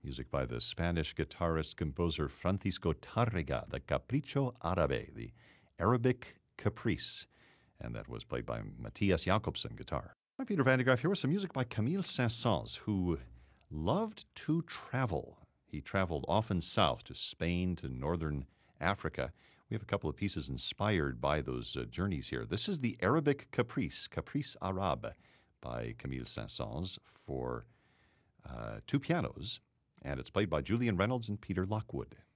Music by the Spanish guitarist-composer Francisco Tárrega, the Capricho Árabe, the Arabic Caprice. And that was played by Matthias Jakobsen, guitar. I'm Peter Van de Graaf here with some music by Camille Saint-Saëns, who loved to travel. He traveled often south to Spain, to northern Africa. We have a couple of pieces inspired by those journeys here. This is the Arabic Caprice, Caprice Arabe, by Camille Saint-Saëns for two pianos, and it's played by Julian Reynolds and Peter Lockwood.